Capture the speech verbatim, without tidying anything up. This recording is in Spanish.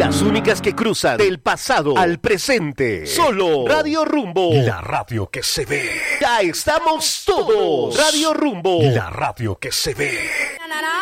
Las únicas que cruzan del pasado al presente. Solo Radio Rumbo, la radio que se ve. Ya estamos todos. Radio Rumbo, la radio que se ve.